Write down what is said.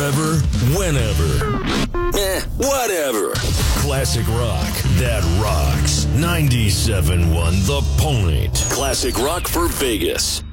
wherever, whenever. Whatever. Classic rock that rocks. 97.1 The Point. Classic rock for Vegas.